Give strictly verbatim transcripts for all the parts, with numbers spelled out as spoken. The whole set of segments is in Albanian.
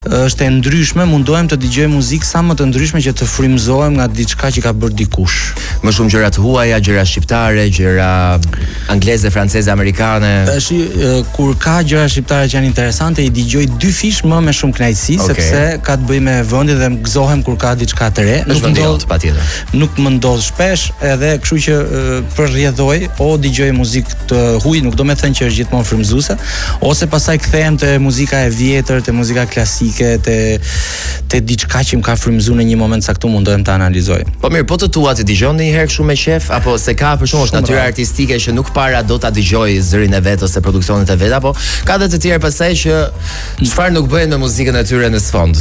është e ndryshme, mundohem të dëgjoj muzikë sa më të ndryshme që të frymëzohem nga diçka që ka bërë dikush. Më shumë gjëra të huaja, gjëra shqiptare, gjëra angleze, franceze, amerikane. Tash kur ka gjëra shqiptare që janë interesante, i dëgjoj dy fish më me shumë kënaqësi, okay. Sepse ka të bëjë me vendin dhe më gëzohem kur ka diçka të re. Nuk më ndodh patjetër. Nuk më ndodh shpesh, edhe kështu që për rrjedhoj o dëgjoj muzikë të huaj, nuk do të thënë që është gjithmonë frymëzuese, ose pastaj kthehem te muzika e vjetër, te muzika klasike, te te diçka që më ka frymëzuar në një moment saktë, mundohem ta analizoj. Po mirë, po të tua ti dëgjon ndonjëherë kështu me qef, apo se ka për shkak është natyrë artistike që nuk para do ta dëgjoj zërin e vet ose produksionet e vet, apo ka edhe të tjerë pastaj që çfarë nuk bëhen me muzikën e tyre në sfond.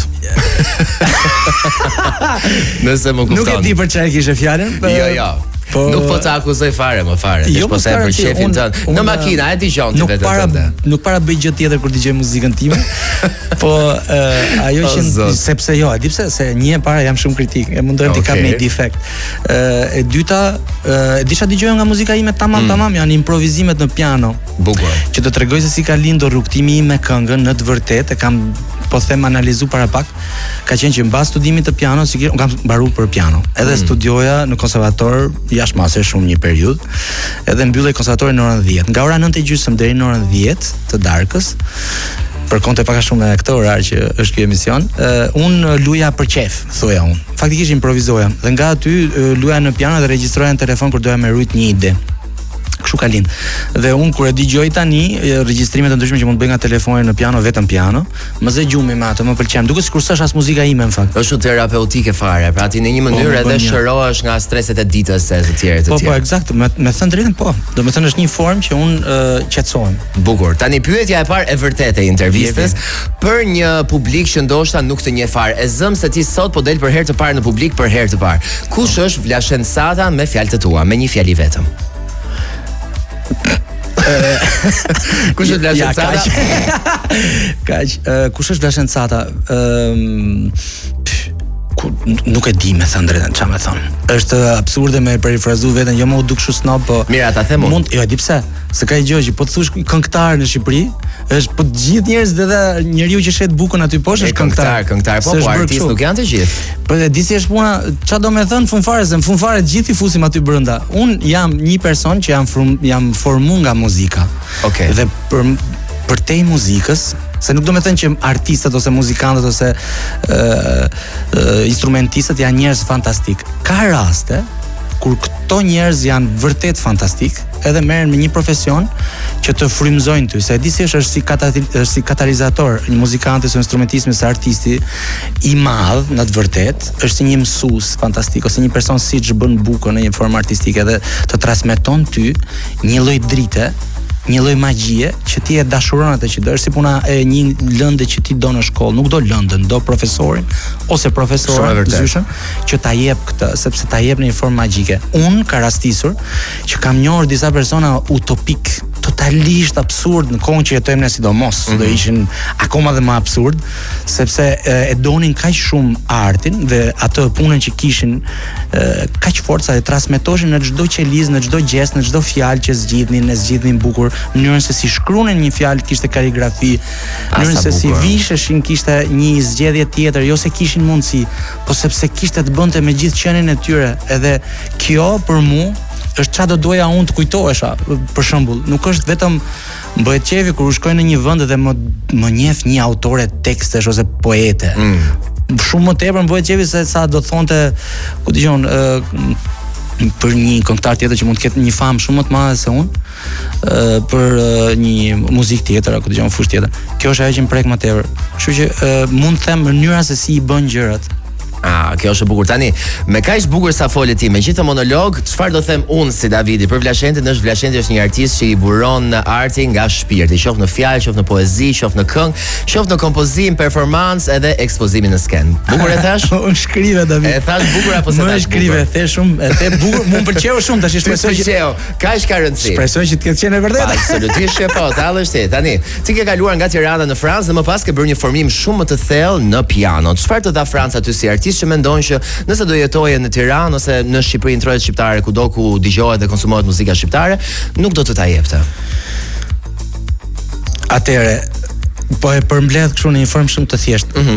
Nëse më kupton. Nuk e di për çfarë kishe fjalën. Jo, jo. Po, nuk po të akuzoj fare më fare, jo, po se për shefin tënd. Në makina e dëgjon ti vetë tënde. Nuk para bëj gjë tjetër kur dëgjoj muzikën time. Po uh, ajo që oh, sepse jo, e di pse se një e para jam shumë kritik, e mundoj të kam një defekt. Uh, e dyta, uh, e disha dëgjoj nga muzika ime tamam mm. tamam, janë improvizimet në piano. Bukur. Që të tregoj se si ka lindur rrugtimi im me këngën në të vërtetë, e kam po them analizu para pak, ka qenë që mbas studimit të piano, si un kam mbaruar për piano. Edhe mm. studioja në konservator jashtë masë shumë një periudhë. Edhe mbyllej konservatorin në orën dhjetë. Nga ora nëntë e gjysmë deri në orën dhjetë të darkës, për konte pak a shumë me këtë orar që është ky emision, uh, un luja për qef, thoja un. Faktikisht improvizoja. Dhe nga aty uh, luja në piano dhe regjistroja në telefon kur doja me rujt një ide. Kështu ka lind. Dhe un kur e dëgjoj tani regjistrimet e ndryshme që mund të bëj nga telefoni në piano, vetëm piano, më zë gjumi me atë, më pëlqen. Duket sikur s'është as muzika ime në fakt. Është terapeutike fare, pra ti në një mënyrë edhe shërohesh nga streset e ditës e të tjerë të tjerë. Po po, eksakt, me me thënë drejtën po. Do të thënë është një formë që un uh, qetësohem. Bukur. Tani pyetja e parë e vërtetë e intervistës për një publik që ndoshta nuk të njeh fare. E zëm se ti sot po del për herë të parë në publik për herë të parë. Kush është Vlashen Sata me fjalët e tua, me një fjali vetëm? Kush është Vlashen Sata? Kaq, kush është Vlashen Sata? Ëm nuk e di me thënë drejtën çfarë më thon. Është absurde me perifrazu veten, jo më u duk kështu snob, po. Mira, ta them unë. Mund, jo, e di pse. Se ka një gjë që po të thosh këngëtar në Shqipëri, është po të gjithë njerëzit edhe njeriu që shet bukën aty poshtë është këngëtar, këngëtar, po, po artist nuk janë të gjithë. Po e di si është puna, çfarë do më thën funfare, se në funfare të gjithë i fusim aty brenda. Un jam një person që jam frum, jam formuar nga muzika. Okej. Dhe për për te muzikës, se nuk do me thënë që artistët ose muzikantët ose uh, uh, instrumentistët janë njerëz fantastik. Ka raste kur këto njerëz janë vërtet fantastik, edhe merren me një profesion që të frymëzojnë ty, se e di si është, është si, katati, është si katalizator, një muzikanti ose instrumentist ose artisti i madh në të vërtet, është si një mësues fantastik ose një person siç bën bukën në një formë artistike dhe të transmeton ty një lloj drite, një lloj magjie që ti e dashuron atë që do. Është si puna e një lëndë që ti do në shkollë, nuk do lëndën, do profesorin ose profesorin zyshën që ta jep këtë, sepse ta jep në një formë magjike. Unë ka rastisur që kam njohur disa persona utopik, totalisht absurd në kohën që jetojmë ne, sidomos, mm -hmm. do ishin akoma dhe më absurd, sepse e, e donin kaq shumë artin dhe atë punën që kishin, e, kaq forca dhe transmetoshin në çdo qeliz, në çdo gest, në çdo fjalë që zgjidhnin, e zgjidhnin bukur, mënyrën se si shkruanin një fjalë kishte kaligrafi, mënyrën se si visheshin kishte një zgjedhje tjetër, jo se kishin mundësi, po sepse kishte të bënte me gjithë qenin e tyre. Edhe kjo për mua është çfarë do doja unë të kujtohesha. Për shembull, nuk është vetëm bëhet qefi kur u shkoj në një vend dhe më më njeh një autore tekstesh ose poete. Mm. Shumë më tepër më bëhet qefi se sa do thonte, ku dëgjon, ë për një këngëtar tjetër që mund të ketë një famë shumë më të madhe se unë, ë për uh, një muzikë tjetër, ku dëgjon fush tjetër. Kjo është ajo që më prek më tepër. Kështu që uh, mund të them mënyra se si i bën gjërat. Ah, kjo është e bukur. Tani, me kaq bukur sa fole ti, me gjithë monolog, çfarë do them unë si Davidi për Vlashentin? Është Vlashentin është një artist që i buron në arti nga shpirti, qof në fjalë, qof në poezi, qof në këngë, qof në kompozim, performancë edhe ekspozimin në skenë. Bukur e thash? Unë shkrive, David. E thash bukur apo se thash bukur? Më shkrive, the shumë, e the bukur, më pëlqeu shumë, tash shpresoj që kaq ka rëndësi. Shpresoj që të ketë qenë e vërtetë. Absolutisht po, tallesh ti. Tani, ti ke kaluar nga Tirana në Francë dhe më pas ke bërë një formim shumë më të thellë në piano. Çfarë të dha Franca aty si artist që mendon që nëse do jetoje në Tiranë ose në Shqipëri, në trojet shqiptare, kudo ku dëgjohet dhe konsumohet muzika shqiptare, nuk do të ta jepte? Atëre, po e përmbledh kështu në një formë shumë të thjeshtë. Mm -hmm.